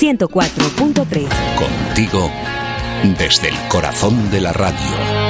104.3. Contigo desde el corazón de la radio.